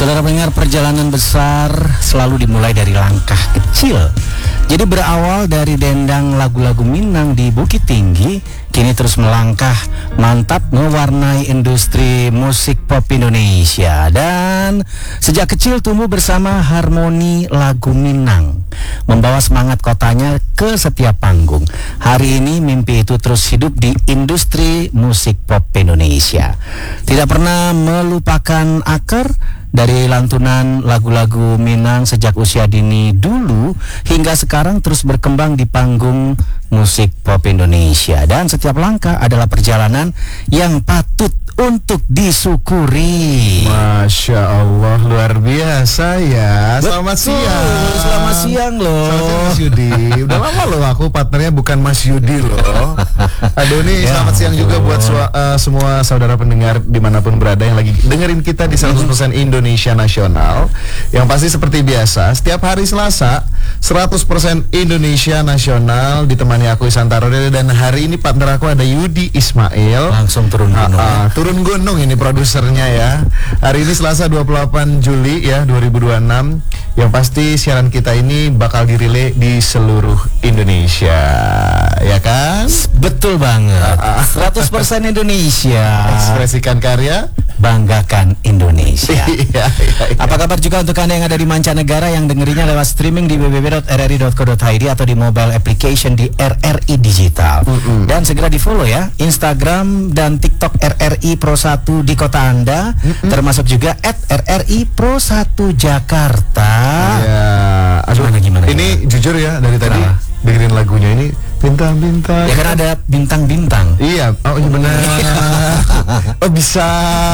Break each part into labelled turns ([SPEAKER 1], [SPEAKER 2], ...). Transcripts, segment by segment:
[SPEAKER 1] Saudara pendengar, perjalanan besar selalu dimulai dari langkah kecil. Jadi berawal dari dendang lagu-lagu Minang di Bukit Tinggi, kini terus melangkah mantap mewarnai industri musik pop Indonesia. Dan sejak kecil tumbuh bersama harmoni lagu Minang, membawa semangat kotanya ke setiap panggung. Hari ini mimpi itu terus hidup di industri musik pop Indonesia. Tidak pernah melupakan akar dari lantunan lagu-lagu Minang sejak usia dini dulu hingga sekarang terus berkembang di panggung musik pop Indonesia. Dan setiap langkah adalah perjalanan yang patut untuk disyukuri.
[SPEAKER 2] Masya Allah, luar biasa ya. Selamat siang.
[SPEAKER 1] Selamat siang loh.
[SPEAKER 2] Selamat siang Mas Yudi. Udah lama loh aku partnernya bukan Mas Yudi loh. Aduh nih, selamat siang juga buat semua saudara pendengar dimanapun berada yang lagi dengerin kita di 100% Indonesia Nasional. Yang pasti seperti biasa, setiap hari Selasa 100% Indonesia Nasional ditemani aku Isantaro, dan hari ini partner aku ada Yudi Ismail.
[SPEAKER 1] Langsung turun gunung.
[SPEAKER 2] Turun gunung ini produsernya ya. Hari ini Selasa 28 Juli ya 2026. Yang pasti siaran kita ini bakal dirilai di seluruh Indonesia, ya kan?
[SPEAKER 1] Betul banget. 100% Indonesia.
[SPEAKER 2] Ekspresikan karya,
[SPEAKER 1] banggakan Indonesia.
[SPEAKER 2] Iya.
[SPEAKER 1] Apa kabar juga untuk Anda yang ada di mancanegara yang dengerinya lewat streaming di www.rri.co.id atau di mobile application di RRI Digital. Dan segera di follow ya Instagram dan TikTok RRI Pro 1 di kota Anda, termasuk juga @RRI Pro 1 Jakarta.
[SPEAKER 2] Ya, aduh,
[SPEAKER 1] gimana?
[SPEAKER 2] Ini jujur ya, dari tadi dengerin lagunya ini bintang-bintang.
[SPEAKER 1] Ya kan ada bintang-bintang.
[SPEAKER 2] Iya, oh iya benar. Oh bisa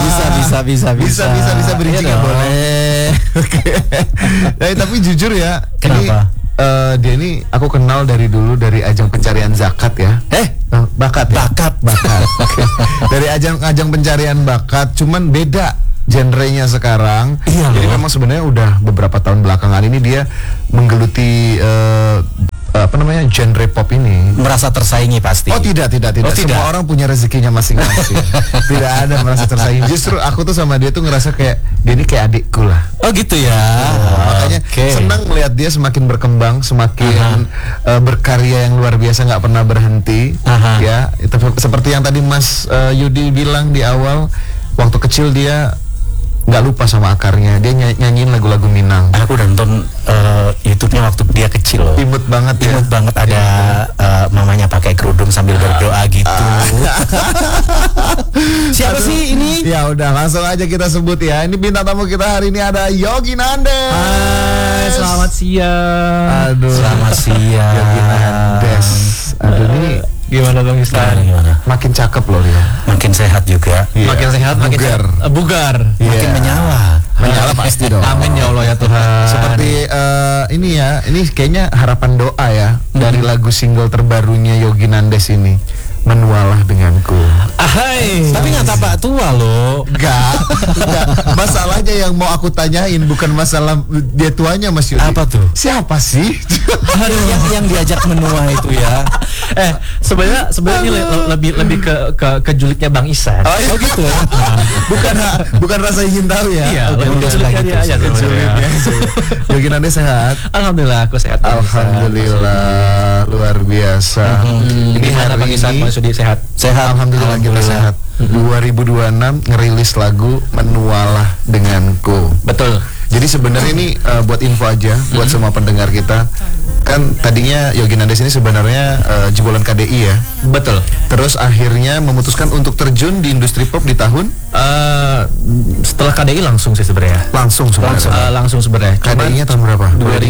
[SPEAKER 2] bridging ya, boleh. Oke. Tapi jujur ya,
[SPEAKER 1] kenapa?
[SPEAKER 2] Dia ini aku kenal dari dulu dari ajang pencarian zakat ya. Bakat. Oke. Dari ajang pencarian bakat, cuman beda genrenya sekarang.
[SPEAKER 1] Iya,
[SPEAKER 2] jadi memang sebenarnya udah beberapa tahun belakangan ini dia menggeluti genre pop ini.
[SPEAKER 1] Merasa tersaingi pasti.
[SPEAKER 2] Oh tidak. Semua orang punya rezekinya masing-masing. Tidak ada merasa tersaingi. Justru aku tuh sama dia tuh ngerasa kayak dia ini kayak adikku lah.
[SPEAKER 1] Oh gitu ya.
[SPEAKER 2] Makanya senang melihat dia semakin berkembang, semakin berkarya yang luar biasa, nggak pernah berhenti. Ya, itu seperti yang tadi Mas Yudi bilang di awal, waktu kecil dia nggak lupa sama akarnya, dia nyanyiin lagu-lagu Minang.
[SPEAKER 1] Aku udah nonton YouTube-nya waktu dia kecil loh.
[SPEAKER 2] Imut banget
[SPEAKER 1] ada mamanya pakai kerudung sambil berdoa gitu. Siapa sih ini?
[SPEAKER 2] Ya udah, langsung aja kita sebut ya. Ini bintang tamu kita hari ini ada Yogi Nandes.
[SPEAKER 3] Hai, selamat siang.
[SPEAKER 2] Aduh,
[SPEAKER 1] selamat siang
[SPEAKER 2] Yogi Nandes. Aduh, ini
[SPEAKER 3] gimana Bang Istan?
[SPEAKER 2] Gimana? Makin cakep loh dia.
[SPEAKER 1] Makin sehat juga.
[SPEAKER 3] Makin sehat, makin bugar.
[SPEAKER 1] Makin menyala.
[SPEAKER 2] Menyala pasti dong.
[SPEAKER 3] Amin ya Allah ya Tuhan.
[SPEAKER 2] Seperti ini ya, ini kayaknya harapan doa ya dari lagu single terbarunya Yogi Nandes ini, Menualah Denganku.
[SPEAKER 1] Ahai. Tapi nggak tampak tua loh.
[SPEAKER 2] Enggak. Masalahnya yang mau aku tanyain bukan masalah dia tuanya, Mas Yudi.
[SPEAKER 1] Apa tuh?
[SPEAKER 2] Siapa sih?
[SPEAKER 1] yang diajak menua itu ya.
[SPEAKER 3] Sebenarnya ini lebih ke julidnya Bang Isan.
[SPEAKER 2] Oh gitu ya. Bukan rasa ingin tahu ya.
[SPEAKER 3] Iya, lebih ke julidnya dia aja
[SPEAKER 2] julidnya. Yogi Nandes sehat?
[SPEAKER 3] Alhamdulillah aku sehat.
[SPEAKER 2] Alhamdulillah, luar biasa.
[SPEAKER 3] Ini mana Bang Isan? Sudah sehat.
[SPEAKER 2] Alhamdulillah kita sehat. 2026 ngerilis lagu Menualah Denganku.
[SPEAKER 3] Betul.
[SPEAKER 2] Jadi sebenarnya ini buat info aja buat semua pendengar kita. Kan tadinya Yogi Nandes ini sebenarnya jebolan KDI ya.
[SPEAKER 3] Betul.
[SPEAKER 2] Terus akhirnya memutuskan untuk terjun di industri pop di tahun
[SPEAKER 3] setelah KDI langsung sih sebenarnya.
[SPEAKER 2] Langsung
[SPEAKER 3] sebenarnya.
[SPEAKER 2] KDI-nya tahun berapa?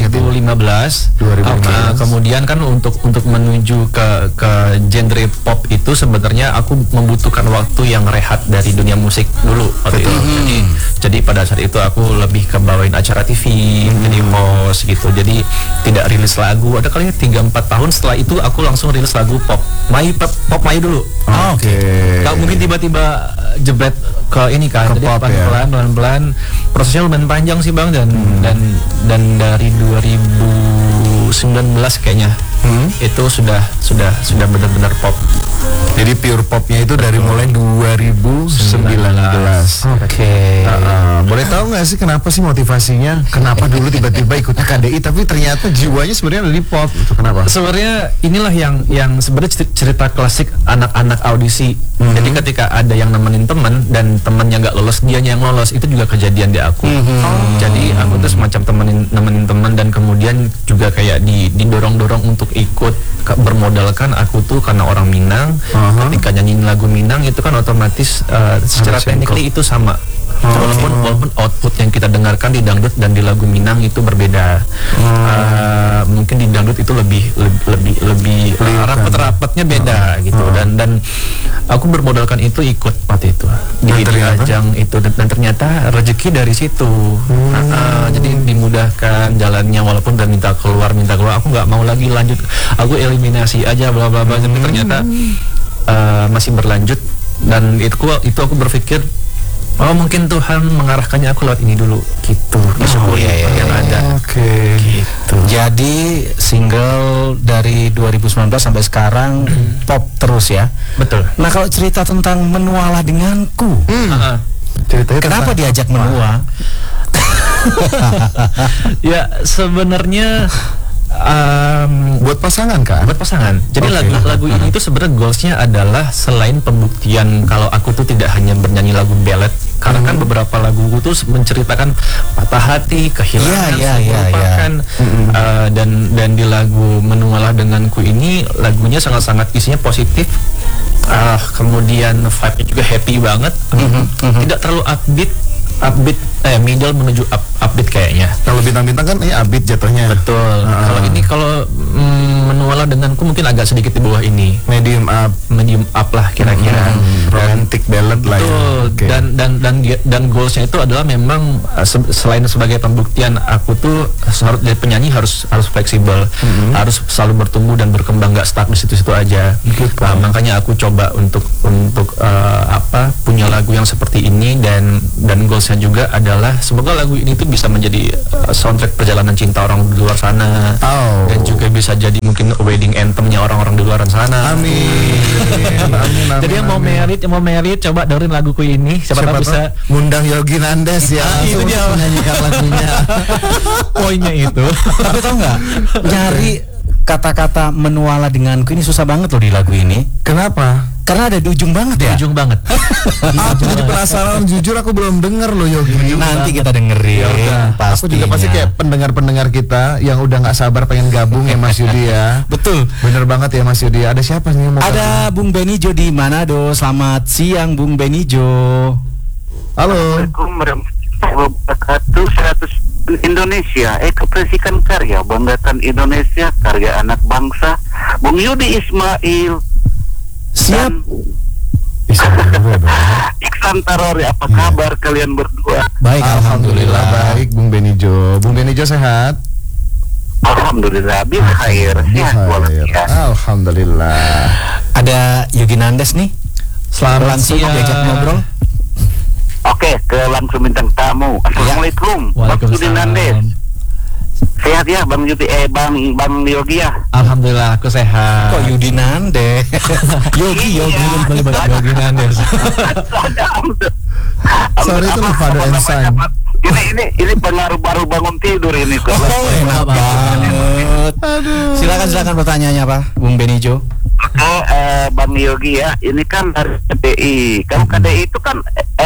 [SPEAKER 3] 2015. Kemudian kan untuk menuju ke genre pop itu sebenarnya aku membutuhkan waktu yang rehat dari dunia musik dulu waktu itu. Jadi pada saat itu aku lebih ke bawain acara TV, jadi host gitu. Jadi tidak rilis lagu. Ada kali 3-4 tahun setelah itu aku langsung rilis lagu pop. Pop Melayu dulu.
[SPEAKER 2] Oke.
[SPEAKER 3] Gak mungkin tiba-tiba jebret ke ini kan.
[SPEAKER 2] Ke
[SPEAKER 3] jadi
[SPEAKER 2] pop,
[SPEAKER 3] pelan-pelan prosesnya lumayan panjang sih Bang, dan dari 2019 kayaknya itu sudah benar-benar pop.
[SPEAKER 2] Jadi pure popnya itu dari mulai 2019.
[SPEAKER 1] Oke.
[SPEAKER 2] Boleh Boleh tahu nggak sih kenapa sih motivasinya? Kenapa dulu tiba-tiba ikut KDI tapi ternyata jiwanya sebenarnya ada di pop? Itu kenapa?
[SPEAKER 3] Sebenarnya inilah yang sebenarnya cerita klasik anak-anak audisi. Jadi ketika ada yang nemenin teman dan temannya nggak lolos, dianya yang lolos, itu juga kejadian di aku. Jadi aku tuh semacam nemenin teman dan kemudian juga kayak didorong-dorong untuk ikut, bermodalkan aku tuh karena orang Minang. Ketika nyanyiin lagu Minang itu kan otomatis secara technically itu sama. Walaupun output yang kita dengarkan di dangdut dan di lagu Minang itu berbeda. Mungkin di dangdut itu lebih rapat-rapatnya beda gitu. Dan aku bermodalkan itu ikut waktu itu di ajang itu dan ternyata rezeki dari situ. Jadi dimudahkan jalannya walaupun udah minta keluar aku nggak mau lagi lanjut, aku eliminasi aja bla bla bla, tapi ternyata masih berlanjut. Dan itu aku berpikir, oh mungkin Tuhan mengarahkannya aku lewat ini dulu gitu. Yang ada. Gitu.
[SPEAKER 1] Jadi single dari 2019 sampai sekarang pop terus ya.
[SPEAKER 3] Betul.
[SPEAKER 1] Nah kalau cerita tentang Menualah Denganku,
[SPEAKER 2] Ceritanya
[SPEAKER 1] kenapa diajak menua?
[SPEAKER 3] Ya sebenarnya
[SPEAKER 2] buat pasangan kan?
[SPEAKER 3] buat pasangan. Jadi lagu ini tuh sebenarnya goalsnya adalah selain pembuktian kalau aku tuh tidak hanya bernyanyi lagu ballad, karena kan beberapa laguku tuh menceritakan patah hati, kehilangan, melupakan. Dan di lagu Menualah Denganku ini lagunya sangat-sangat isinya positif. Kemudian vibe-nya juga happy banget. Tidak terlalu upbeat, middle menuju upbeat kayaknya.
[SPEAKER 2] Kalau bintang-bintang kan ini upbeat jatuhnya.
[SPEAKER 3] Betul. Kalau ini Menualah Denganku mungkin agak sedikit di bawah ini.
[SPEAKER 2] Medium up
[SPEAKER 3] lah kira-kira.
[SPEAKER 2] Romantic ballad lah ya.
[SPEAKER 3] Dan goalsnya itu adalah memang selain sebagai pembuktian aku tuh harus jadi penyanyi harus fleksibel, harus selalu bertumbuh dan berkembang, nggak stuck di situ-situ aja. Makanya aku coba untuk punya lagu yang seperti ini dan goalsnya juga adalah semoga lagu ini tuh bisa menjadi soundtrack perjalanan cinta orang di luar sana, dan juga bisa jadi mungkin wedding anthemnya orang-orang di luar sana.
[SPEAKER 2] Amin.
[SPEAKER 3] Jadi yang mau merit coba dengerin laguku ini, siapa tahu bisa
[SPEAKER 2] ngundang Yogi Nandes ya.
[SPEAKER 3] Itu dia
[SPEAKER 2] menyanyikan lagunya.
[SPEAKER 3] Poinnya itu.
[SPEAKER 1] Tapi tau nggak, nyari kata-kata Menualah Denganku ini susah banget loh di lagu ini.
[SPEAKER 2] Kenapa?
[SPEAKER 1] Karena ada di ujung banget ya.
[SPEAKER 3] Ujung banget.
[SPEAKER 2] Aku jadi penasaran, jujur aku belum denger loh Yogi.
[SPEAKER 1] Nanti kita dengerin.
[SPEAKER 2] Aku juga pasti kayak pendengar-pendengar kita yang udah nggak sabar pengen gabung ya Mas Yudi ya.
[SPEAKER 1] Betul.
[SPEAKER 2] Bener banget ya Mas Yudi. Ada siapa nih yang mau
[SPEAKER 1] Ada Bung Benijo di Manado. Selamat siang Bung Benijo.
[SPEAKER 2] Halo.
[SPEAKER 4] Assalamualaikum warahmatullahi wabarakatuh. 100 Indonesia, Ekspresikan Karya, banggakan Indonesia, karya anak bangsa, Bung Yudi Ismail.
[SPEAKER 1] Siap.
[SPEAKER 4] Iksan Tarori, apa kabar kalian berdua?
[SPEAKER 1] Baik, alhamdulillah.
[SPEAKER 2] Baik Bung Benijo. Bung Benijo sehat?
[SPEAKER 4] Alhamdulillah, bikhair. Sehat walafiat.
[SPEAKER 2] Alhamdulillah.
[SPEAKER 1] Ada Yogi Nandes nih.
[SPEAKER 3] Selamat
[SPEAKER 1] langsung
[SPEAKER 3] siang.
[SPEAKER 1] diajak ngobrol.
[SPEAKER 4] Oke, ke langsung bintang tamu. Assalamualaikum, Bang Yudi Nandes. Sehat ya Bang Yudi, Bang Yogi ya?
[SPEAKER 3] Alhamdulillah aku sehat.
[SPEAKER 1] Kok Yudi Nandes? Yogi
[SPEAKER 3] Yogi Nandes.
[SPEAKER 2] Sorry itu loh Father and Son.
[SPEAKER 4] Ini pengaruh baru bangun tidur ini.
[SPEAKER 1] Enak banget. Silakan pertanyaannya Pak, Bung Benijo.
[SPEAKER 4] Oke, Bang Yogi ya, ini kan dari KDI. Kalau KDI itu kan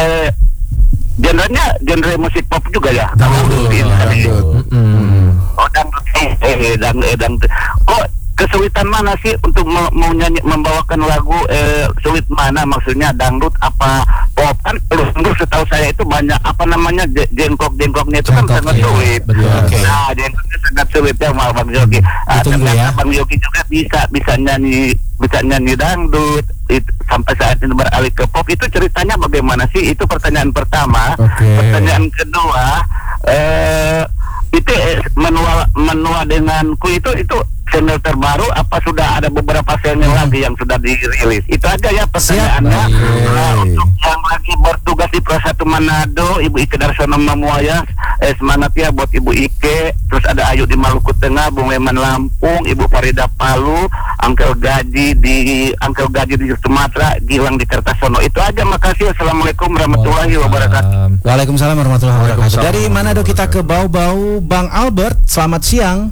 [SPEAKER 4] genre musik pop juga ya.
[SPEAKER 2] Dangdut.
[SPEAKER 4] Oh, dangdut. Kok kesulitan mana sih untuk mau nyanyi, membawakan lagu sulit mana, maksudnya dangdut apa pop? Kan dangdut setahu saya itu banyak jengkok-jengkoknya itu kan sangat sulit. Nah, jengkoknya sangat sulit ya Bang Yogi. Ternyata Bang Yogi juga bisa nyanyi dangdut. Sampai saat ini beralih ke pop, itu ceritanya bagaimana sih? Itu pertanyaan pertama. Pertanyaan kedua, itu Menua Denganku itu single terbaru apa sudah ada beberapa single lagi yang sudah dirilis? Itu aja ya pertanyaannya. Untuk yang lagi bertugas di Pro 1 Manado, Ibu Ike Darsono Mamuaya, semangat ya buat Ibu Ike. Terus ada Ayu di Maluku Tengah, Bung Leman Lampung, Ibu Farida Palu, Angkel Gaji di Sumatera, Gilang di Kertasono. Itu aja, makasih. Assalamualaikum warahmatullahi wabarakatuh.
[SPEAKER 1] Waalaikumsalam warahmatullahi wabarakatuh. Dari Manado kita ke Bau-Bau, Bang Albert. Selamat siang.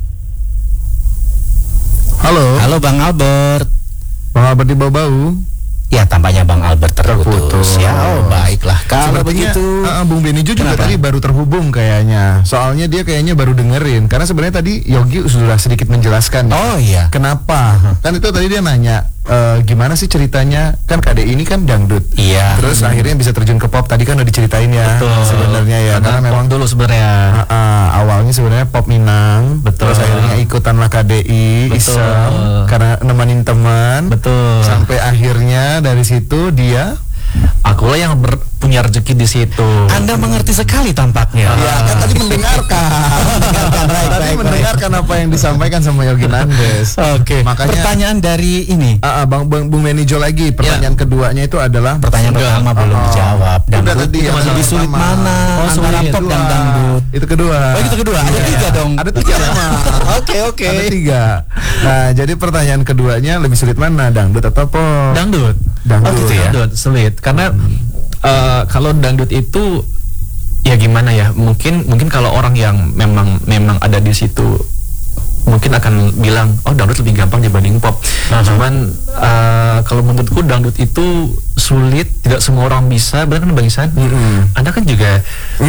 [SPEAKER 1] Halo Bang Albert.
[SPEAKER 2] Bang Albert di Bau-Bau.
[SPEAKER 1] Ya, tampaknya Bang Albert terputus. Ya, baiklah. Kalau
[SPEAKER 2] Sepertinya,
[SPEAKER 1] begitu,
[SPEAKER 2] Bung Benijo juga tadi baru terhubung kayaknya. Soalnya dia kayaknya baru dengerin. Karena sebenarnya tadi Yogi sudah sedikit menjelaskan.
[SPEAKER 1] Oh iya.
[SPEAKER 2] Kenapa? Kan itu tadi dia nanya, gimana sih ceritanya? Kan KDI ini kan dangdut.
[SPEAKER 1] Iya.
[SPEAKER 2] Terus akhirnya bisa terjun ke pop. Tadi kan udah diceritain ya.
[SPEAKER 3] Betul.
[SPEAKER 2] Sebenarnya ya.
[SPEAKER 3] Karena memang dulu sebenarnya.
[SPEAKER 2] Awalnya sebenarnya pop Minang.
[SPEAKER 3] Betul.
[SPEAKER 2] Terus akhirnya ikutanlah KDI,
[SPEAKER 3] Betul.
[SPEAKER 2] iseng karena nemenin teman.
[SPEAKER 3] Betul.
[SPEAKER 2] Sampai akhirnya dari situ dia
[SPEAKER 3] Akulah yang punya rezeki di situ.
[SPEAKER 1] Anda mengerti sekali tampaknya.
[SPEAKER 2] ya kan tadi mendengarkan. Tadi mendengarkan apa yang disampaikan sama Yogi Nandes.
[SPEAKER 1] Oke.
[SPEAKER 2] Makanya
[SPEAKER 1] Pertanyaan dari ini.
[SPEAKER 2] Bung Benijo lagi. Pertanyaan keduanya itu adalah
[SPEAKER 1] Pertanyaan pertama belum dijawab.
[SPEAKER 2] Udah
[SPEAKER 1] Dangdut
[SPEAKER 2] tadi yang
[SPEAKER 1] lebih sulit
[SPEAKER 2] pertama.
[SPEAKER 1] mana antara
[SPEAKER 3] sulit.
[SPEAKER 1] pop dan dangdut?
[SPEAKER 2] Itu kedua.
[SPEAKER 1] Oh, itu kedua. Ada tiga dong.
[SPEAKER 2] Ada tiga memang.
[SPEAKER 1] Oke.
[SPEAKER 2] Ada tiga. Nah, jadi pertanyaan keduanya lebih sulit mana, dangdut atau pop?
[SPEAKER 3] Dangdut.
[SPEAKER 2] Dangdut.
[SPEAKER 1] Oh, gitu ya?
[SPEAKER 3] Dangdut sulit karena kalau dangdut itu ya gimana ya, mungkin kalau orang yang memang ada di situ mungkin akan bilang oh dangdut lebih gampang dibanding pop. Cuman kalau menurutku dangdut itu sulit, tidak semua orang bisa. Benar kan Bang Isan? Anda kan juga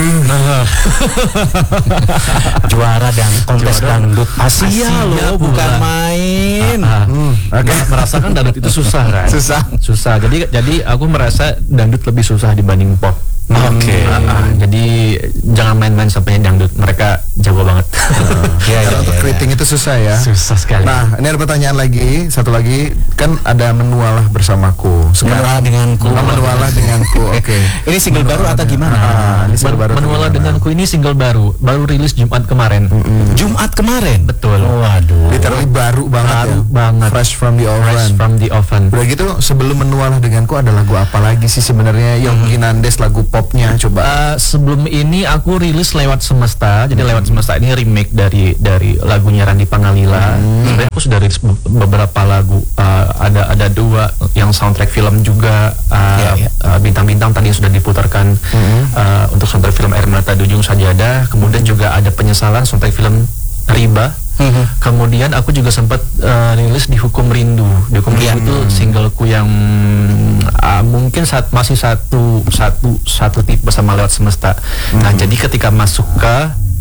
[SPEAKER 1] Juara dan kontes dangdut Asia
[SPEAKER 3] Asia
[SPEAKER 1] loh, bukan
[SPEAKER 3] pula.
[SPEAKER 1] main.
[SPEAKER 3] merasakan dangdut itu susah kan?
[SPEAKER 2] Susah.
[SPEAKER 3] Jadi aku merasa dangdut lebih susah dibanding pop.
[SPEAKER 1] Oke.
[SPEAKER 3] Jadi jangan main-main sampai dangdut, mereka jago banget.
[SPEAKER 2] Karena untuk keriting itu susah ya.
[SPEAKER 3] Susah sekali.
[SPEAKER 2] Nah, ini ada pertanyaan lagi, satu lagi, kan ada Menualah Bersamaku.
[SPEAKER 1] Menualah denganku.
[SPEAKER 2] Menualah denganku. Oke.
[SPEAKER 1] Ini single baru atau gimana?
[SPEAKER 2] Ini single baru.
[SPEAKER 3] Menualah denganku ini single baru rilis Jumat kemarin.
[SPEAKER 1] Jumat kemarin.
[SPEAKER 3] Betul.
[SPEAKER 1] Waduh.
[SPEAKER 2] Literally baru banget
[SPEAKER 3] Baru
[SPEAKER 2] ya.
[SPEAKER 3] banget.
[SPEAKER 2] Fresh from the
[SPEAKER 3] Fresh
[SPEAKER 2] oven.
[SPEAKER 3] from the oven.
[SPEAKER 2] Udah gitu, sebelum Menualah denganku ada lagu apa lagi sih sebenarnya Yogi Nandes lagu popnya coba?
[SPEAKER 3] Sebelum ini aku rilis Lewat Semesta. Jadi Lewat Semesta ini remake dari lagunya Randy Pangalila. Sebenarnya aku sudah rilis beberapa lagu. Ada dua yang soundtrack film juga. Bintang-bintang tadi sudah diputarkan untuk soundtrack film Air Mata di Ujung Sajadah. Kemudian juga ada Penyesalan soundtrack film Riba. Kemudian aku juga sempat rilis di Hukum Rindu. Di Hukum Rindu itu singleku yang mungkin masih satu tipe sama Lewat Semesta. Nah, jadi ketika masuk ke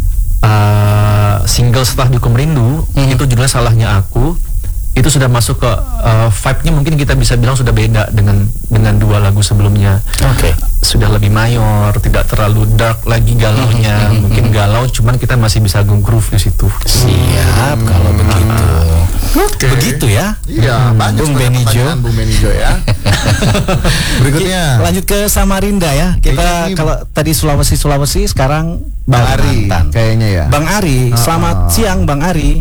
[SPEAKER 3] single setelah di Hukum Rindu, itu judulnya Salahnya Aku. Itu sudah masuk ke vibe-nya, mungkin kita bisa bilang sudah beda dengan dua lagu sebelumnya.
[SPEAKER 1] Oke.
[SPEAKER 3] Sudah lebih mayor, tidak terlalu dark lagi galaunya. Mungkin galau, cuman kita masih bisa groove di situ.
[SPEAKER 1] Siap kalau begitu. Begitu ya.
[SPEAKER 2] Iya, banyak
[SPEAKER 1] Bung
[SPEAKER 2] sebenarnya
[SPEAKER 1] Benijo.
[SPEAKER 2] pertanyaan Bung Benijo ya. Berikutnya
[SPEAKER 1] Lanjut ke Samarinda ya. Kita
[SPEAKER 2] Kayaknya ini-
[SPEAKER 1] kalau tadi Sulawesi, sekarang
[SPEAKER 2] Bang Ari
[SPEAKER 1] Kalimantan.
[SPEAKER 2] kayaknya ya.
[SPEAKER 1] Bang Ari, selamat siang Bang Ari.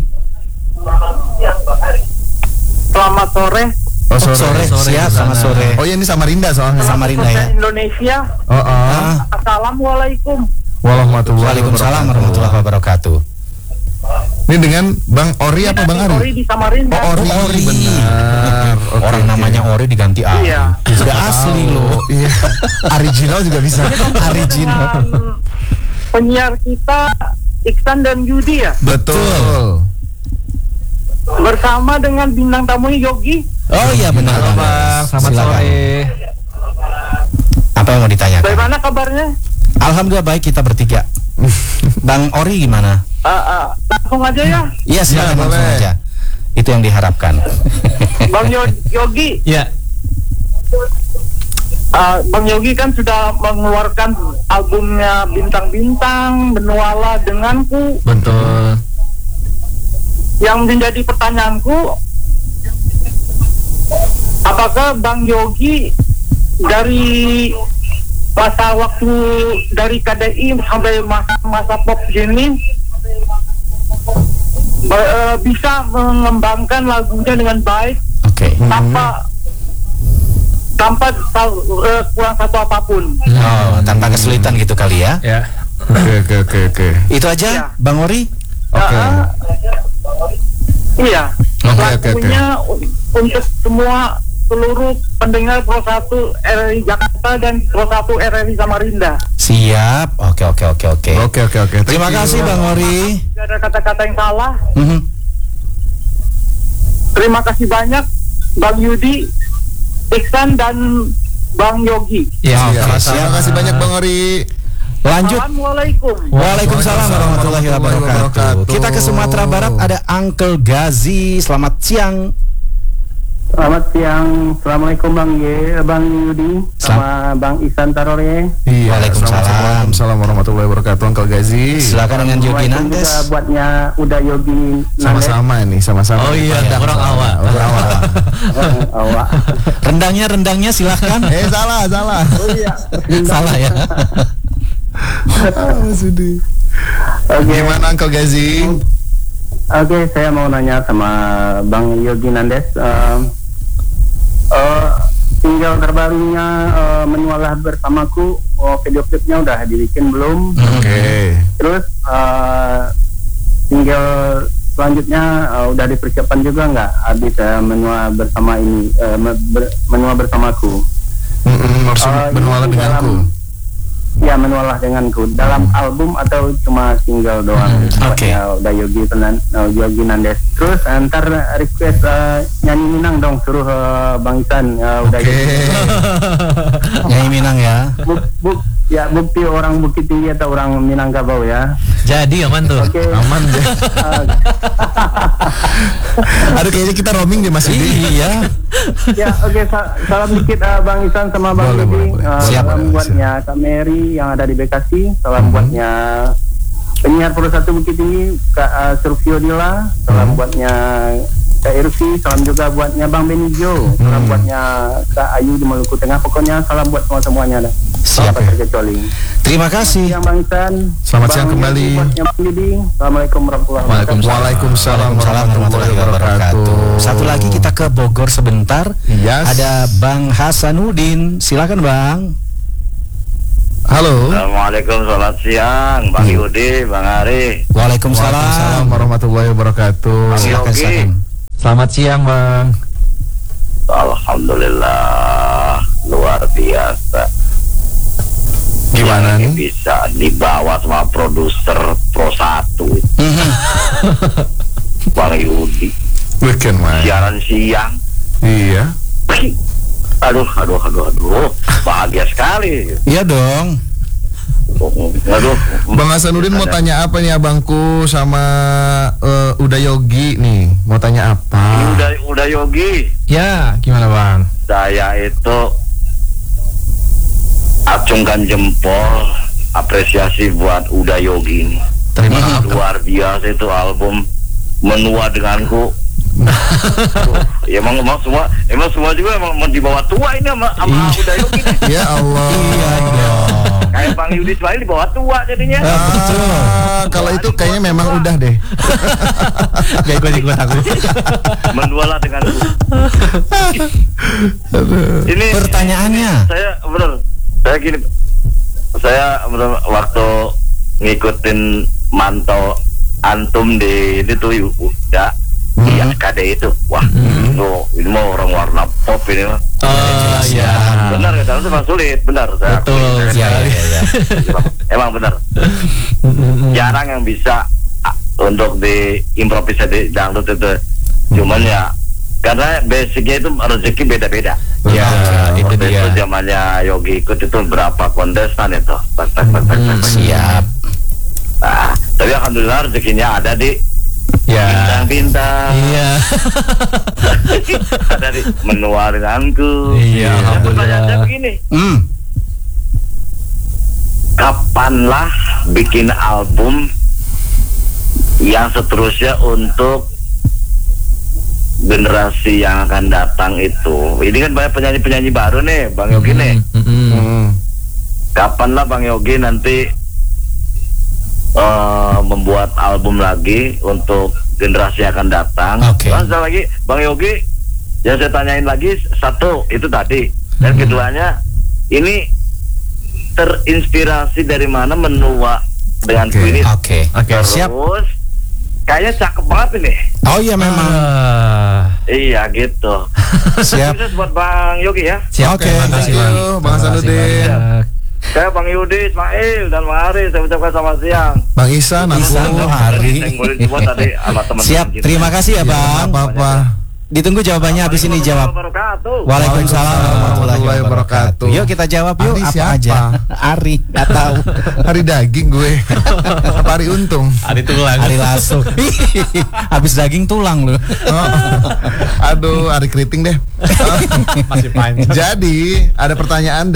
[SPEAKER 5] Selamat sore,
[SPEAKER 2] Oh,
[SPEAKER 1] Sore, siap, selamat sore.
[SPEAKER 2] Oh iya, ini Samarinda soalnya.
[SPEAKER 1] Samarinda ya.
[SPEAKER 5] Indonesia. Assalamualaikum.
[SPEAKER 1] Waalaikumsalam warahmatullahi wabarakatuh.
[SPEAKER 2] Ini dengan Bang Ori apa Bang
[SPEAKER 5] Ori
[SPEAKER 2] Ari?
[SPEAKER 5] di Samarinda.
[SPEAKER 2] Oh, Ori. Benar. Oke,
[SPEAKER 1] Orang
[SPEAKER 2] oke.
[SPEAKER 1] namanya Ori diganti Ari.
[SPEAKER 5] Iya.
[SPEAKER 1] Sudah asli loh.
[SPEAKER 2] Iya. Original juga bisa.
[SPEAKER 1] Original.
[SPEAKER 5] Dengan penyiar kita Iksan dan Yudi ya,
[SPEAKER 2] Betul.
[SPEAKER 5] bersama dengan bintang tamunya Yogi.
[SPEAKER 1] Oh iya benar.
[SPEAKER 3] Halo Bang, selamat
[SPEAKER 1] Silakan.
[SPEAKER 3] sore.
[SPEAKER 1] Apa yang mau ditanyakan?
[SPEAKER 5] Bagaimana kabarnya?
[SPEAKER 1] Alhamdulillah baik, kita bertiga. Bang Ori gimana?
[SPEAKER 5] Langsung aja ya,
[SPEAKER 1] Iya silakan
[SPEAKER 2] Ya,
[SPEAKER 1] langsung
[SPEAKER 2] boleh.
[SPEAKER 1] aja. Itu yang diharapkan.
[SPEAKER 5] Bang Yogi.
[SPEAKER 3] Ya,
[SPEAKER 5] Bang Yogi kan sudah mengeluarkan albumnya Bintang-Bintang, Menualah Denganku.
[SPEAKER 3] betul.
[SPEAKER 5] Yang menjadi pertanyaanku, apakah Bang Yogi dari masa waktu dari KDI sampai masa pop gini bisa mengembangkan lagunya dengan baik
[SPEAKER 1] Oke.
[SPEAKER 5] tanpa kurang satu apapun?
[SPEAKER 1] Oh, tanpa kesulitan gitu kali ya.
[SPEAKER 3] Ya.
[SPEAKER 2] Oke.
[SPEAKER 1] Itu aja,
[SPEAKER 5] Iya.
[SPEAKER 1] Bang Ori.
[SPEAKER 2] Oke.
[SPEAKER 5] Iya. Lagunya untuk semua seluruh pendengar Pro 1 RRI Jakarta dan Pro 1 RRI Samarinda.
[SPEAKER 1] Siap. Oke.
[SPEAKER 2] Oke.
[SPEAKER 1] Terima kasih Bang Ori.
[SPEAKER 5] Tidak ada kata-kata yang salah.
[SPEAKER 1] Mhm.
[SPEAKER 5] Terima kasih banyak Bang Yudi, Iksan dan Bang Yogi.
[SPEAKER 3] Ya,
[SPEAKER 2] Terima kasih banyak Bang Ori.
[SPEAKER 1] Lanjut.
[SPEAKER 5] Assalamualaikum.
[SPEAKER 1] Waalaikumsalam warahmatullahi wabarakatuh. Kita ke Sumatera Barat, ada Uncle Gazi. Selamat siang.
[SPEAKER 6] Selamat siang, assalamualaikum Bang Bang Yudi, sama Bang Ihsan Tarore.
[SPEAKER 2] Iya,
[SPEAKER 1] Waalaikumsalam.
[SPEAKER 2] Waalaikumsalam warahmatullahi wabarakatuh, Uncle Gazi.
[SPEAKER 1] Silakan dengan Yogi Nandes.
[SPEAKER 6] Juga buatnya udah Yogi Nandes.
[SPEAKER 2] Sama-sama nih, sama-sama.
[SPEAKER 3] Oh iya, orang awak.
[SPEAKER 6] Awak.
[SPEAKER 1] Rendangnya silakan.
[SPEAKER 2] Salah.
[SPEAKER 6] Oh iya.
[SPEAKER 1] Salah ya.
[SPEAKER 2] Sedih.
[SPEAKER 6] Oke.
[SPEAKER 2] Gimana Uncle Gazi?
[SPEAKER 6] Oke, saya mau nanya sama Bang Yogi Nandes. Single terbarunya Menualah Bersamaku, video klipnya udah dibikin belum?
[SPEAKER 2] Oke.
[SPEAKER 6] Terus single selanjutnya udah dipersiapkan juga nggak? Habis Menua Bersama ini, Menua Bersamaku.
[SPEAKER 2] Maksud Menualah Denganku.
[SPEAKER 6] Ya, Menualah Denganku dalam album atau cuma single doang?
[SPEAKER 1] Oke.
[SPEAKER 6] Udah Yogi Nandes. Terus ntar request nyanyi Minang dong, suruh Bang Ihsan. Udah
[SPEAKER 2] Oke.
[SPEAKER 1] Nyanyi Minang ya.
[SPEAKER 6] Bukti orang Bukit Tinggi atau orang Minangkabau ya.
[SPEAKER 3] Jadi aman tuh.
[SPEAKER 6] Oke.
[SPEAKER 2] Aman deh. Aduh, kayaknya kita roaming deh Mas Yudi.
[SPEAKER 1] Iya.
[SPEAKER 6] Ya, oke. Salam dikit Bang Ihsan sama Bang
[SPEAKER 2] Boleh,
[SPEAKER 6] Yudi.
[SPEAKER 2] boleh.
[SPEAKER 1] Siap.
[SPEAKER 6] Salam buatnya Kak Mary yang ada di Bekasi. Salam buatnya penyiar Pro 1 Bukit Tinggi Kak Survio Dila. Salam buatnya Kak Irvi. Salam juga buatnya Bang Benijo. Salam buatnya Kak Ayu di Maluku Tengah. Pokoknya salam buat semuanya dah.
[SPEAKER 1] Siap.
[SPEAKER 6] Tanpa terkecuali.
[SPEAKER 1] Terima kasih.
[SPEAKER 6] Yang Bang Ihsan.
[SPEAKER 2] Selamat siang
[SPEAKER 6] Bang
[SPEAKER 2] kembali.
[SPEAKER 6] Yudi, buatnya Bang Yudi. Assalamualaikum warahmatullahi wabarakatuh.
[SPEAKER 2] Waalaikumsalam
[SPEAKER 1] warahmatullahi wabarakatuh. Satu lagi kita ke Bogor sebentar.
[SPEAKER 2] Yes.
[SPEAKER 1] Ada Bang Hasanuddin. Silakan Bang.
[SPEAKER 2] Halo.
[SPEAKER 4] Assalamualaikum, selamat siang Bang Yudi, Bang Ari.
[SPEAKER 1] Waalaikumsalam.
[SPEAKER 2] Warahmatullahi wabarakatuh.
[SPEAKER 1] Silakan,
[SPEAKER 4] Yogi.
[SPEAKER 1] silakan.
[SPEAKER 3] Selamat siang, Bang.
[SPEAKER 4] Alhamdulillah, luar biasa.
[SPEAKER 2] Gimana
[SPEAKER 4] Yang
[SPEAKER 2] nih?
[SPEAKER 4] bisa dibawa sama produser Pro 1 Bang Yudi,
[SPEAKER 2] Weekend man.
[SPEAKER 4] siaran siang.
[SPEAKER 2] Iya.
[SPEAKER 4] Aduh, bahagia sekali.
[SPEAKER 1] Iya dong.
[SPEAKER 4] Aduh,
[SPEAKER 2] Bang Hasanuddin mau tanya apa nih abangku sama Uda Yogi nih? Mau tanya apa?
[SPEAKER 4] udah Yogi.
[SPEAKER 3] Ya, gimana Bang?
[SPEAKER 4] Saya itu acungkan jempol, apresiasi buat Uda Yogi ini.
[SPEAKER 3] Terima kasih.
[SPEAKER 4] Luar biasa itu album Menua Denganku. Ya emang semua juga emang mau dibawa tua ini sama Uda Yogi nih.
[SPEAKER 2] Ya Allah.
[SPEAKER 1] Iya dong.
[SPEAKER 4] Kayak Bang Yudi Ismail dibawa tua jadinya.
[SPEAKER 2] Kalau itu kayaknya memang udah deh.
[SPEAKER 1] Gak ikut aku.
[SPEAKER 4] Menualah Denganku. Ini
[SPEAKER 1] Pertanyaannya.
[SPEAKER 4] Saya bener waktu ngikutin mantau antum di itu udah di SKD itu. Wah, ini mau orang warna pop ini mah.
[SPEAKER 3] Oh iya.
[SPEAKER 4] Benar ya, itu memang sulit, benar. Saya
[SPEAKER 3] Betul,
[SPEAKER 4] akui.
[SPEAKER 1] Iya.
[SPEAKER 4] Emang benar. Jarang yang bisa untuk diimprovisasi di dangdut itu. Cuman ya karena basicnya itu rezeki beda-beda.
[SPEAKER 1] Ya, itu
[SPEAKER 4] Waktu
[SPEAKER 1] dia.
[SPEAKER 4] itu zamannya Yogi ikut itu berapa kontestan itu.
[SPEAKER 1] Siap.
[SPEAKER 4] Nah, tapi alhamdulillah rezekinya ada di
[SPEAKER 3] Ya.
[SPEAKER 4] bintang-bintang.
[SPEAKER 3] Iya.
[SPEAKER 4] Ada di Menua Denganku.
[SPEAKER 3] Iya,
[SPEAKER 4] Nah,
[SPEAKER 3] alhamdulillah.
[SPEAKER 4] pertanyaannya begini, kapanlah bikin album yang seterusnya untuk generasi yang akan datang itu? Ini kan banyak penyanyi-penyanyi baru nih, Bang Yogi nih. Kapanlah Bang Yogi nanti membuat album lagi untuk generasi yang akan datang?
[SPEAKER 1] Oke.
[SPEAKER 4] Terus ada lagi, Bang Yogi, yang saya tanyain lagi satu itu tadi, dan keduanya ini terinspirasi dari mana Menua Denganku ini?
[SPEAKER 1] Oke.
[SPEAKER 3] Oke,
[SPEAKER 1] siap.
[SPEAKER 4] Terus
[SPEAKER 5] kayaknya cakep banget ini.
[SPEAKER 1] Oh iya memang.
[SPEAKER 5] Iya gitu.
[SPEAKER 1] Siap.
[SPEAKER 5] Sukses buat Bang Yogi ya.
[SPEAKER 3] Siap.
[SPEAKER 1] Oke,
[SPEAKER 3] makasih,
[SPEAKER 2] thank
[SPEAKER 3] Bang.
[SPEAKER 2] you, Bang Hasanuddin.
[SPEAKER 5] Saya Bang Yudi, Ismail, dan Bang Haris, saya ucapkan selamat siang.
[SPEAKER 2] Bang Ihsan,
[SPEAKER 1] Ihsan,
[SPEAKER 2] aku
[SPEAKER 1] Hari.
[SPEAKER 5] Yang boleh dibuat tadi sama teman-teman
[SPEAKER 1] Siap.
[SPEAKER 5] kita.
[SPEAKER 1] Terima kasih ya, Bang.
[SPEAKER 2] apa-apa.
[SPEAKER 1] Ditunggu jawabannya habis ini jawab.
[SPEAKER 5] Wabarakatuh.
[SPEAKER 1] Waalaikumsalam warahmatullahi wabarakatuh.
[SPEAKER 2] wabarakatuh.
[SPEAKER 1] Yuk kita jawab yuk.
[SPEAKER 2] Ari
[SPEAKER 1] Apa
[SPEAKER 2] siapa?
[SPEAKER 1] aja? Ari, nggak tahu.
[SPEAKER 2] Hari daging gue. Apa hari untung?
[SPEAKER 3] Hari tulang.
[SPEAKER 1] Ari lasso. Habis daging tulang loh.
[SPEAKER 2] Oh. Aduh, hari keriting deh.
[SPEAKER 3] Masih panjang.
[SPEAKER 2] Jadi ada pertanyaan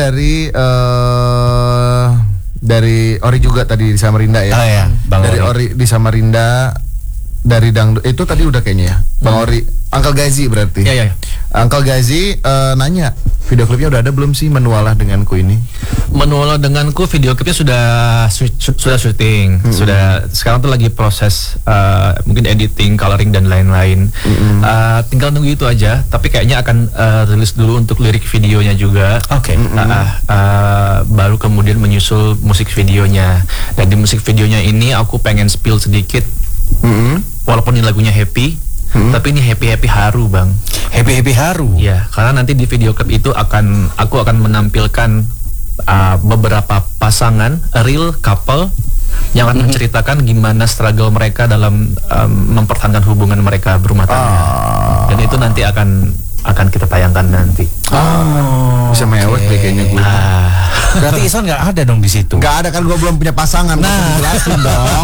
[SPEAKER 2] dari Ori juga tadi di Samarinda ya.
[SPEAKER 1] Oh ya, Bang
[SPEAKER 2] Dari Ori di Samarinda, dari dangdut itu tadi udah kayaknya ya. Bang Ori, Uncle Gazi berarti.
[SPEAKER 3] Iya.
[SPEAKER 2] Uncle Gazi nanya, video klipnya udah ada belum sih Menualah Denganku ini?
[SPEAKER 3] Menualah Denganku video klipnya sudah syuting, sudah sekarang tuh lagi proses mungkin editing, coloring dan lain-lain. Tinggal nunggu itu aja. Tapi kayaknya akan rilis dulu untuk lirik videonya juga.
[SPEAKER 1] Oke.
[SPEAKER 3] Baru kemudian menyusul musik videonya. Dan di musik videonya ini aku pengen spill sedikit. Walaupun ini lagunya happy, tapi ini happy haru, Bang.
[SPEAKER 1] Happy haru.
[SPEAKER 3] Ya, karena nanti di video klip itu aku akan menampilkan beberapa pasangan real couple yang akan menceritakan gimana struggle mereka dalam mempertahankan hubungan mereka berumah tangga. Dan itu nanti akan kita tayangkan nanti.
[SPEAKER 2] Bisa mewek deh kayaknya gue.
[SPEAKER 1] Berarti Ihsan nggak ada dong di situ.
[SPEAKER 2] Nggak ada kan, gue belum punya pasangan.
[SPEAKER 1] Nah.
[SPEAKER 2] Jelasin dong.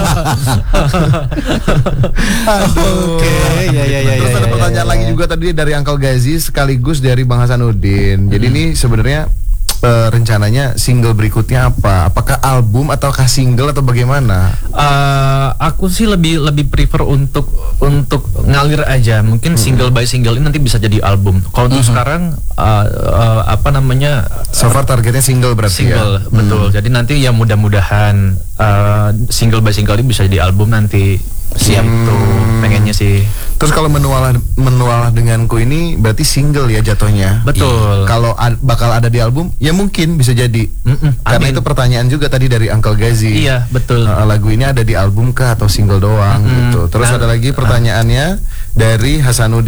[SPEAKER 1] Oke, ya.
[SPEAKER 2] Terus ada pertanyaan lagi juga tadi dari Uncle Gazi sekaligus dari Bang Hasanuddin. Jadi ini sebenarnya rencananya single berikutnya apa? Apakah album ataukah single atau bagaimana?
[SPEAKER 3] Aku sih lebih prefer untuk ngalir aja. Mungkin single by single ini nanti bisa jadi album. Kalau untuk sekarang apa namanya?
[SPEAKER 2] So far targetnya single berarti
[SPEAKER 3] Single,
[SPEAKER 2] ya?
[SPEAKER 3] betul. Jadi nanti ya mudah-mudahan single by single ini bisa jadi album nanti. Siap tuh, pengennya sih.
[SPEAKER 2] Terus kalau menualah denganku ini berarti single ya jatuhnya.
[SPEAKER 3] Betul.
[SPEAKER 2] Kalau bakal ada di album, ya mungkin bisa jadi. Karena
[SPEAKER 3] amin.
[SPEAKER 2] itu pertanyaan juga tadi dari Uncle Gazi.
[SPEAKER 3] Iya, betul.
[SPEAKER 2] Lagu ini ada di album kah atau single doang gitu. Terus ada lagi pertanyaannya dari Hasanuddin.